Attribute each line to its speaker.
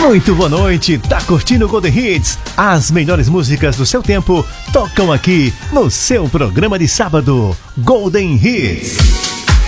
Speaker 1: Muito boa noite, tá curtindo o Golden Hits? As melhores músicas do seu tempo tocam aqui no seu programa de sábado, Golden Hits.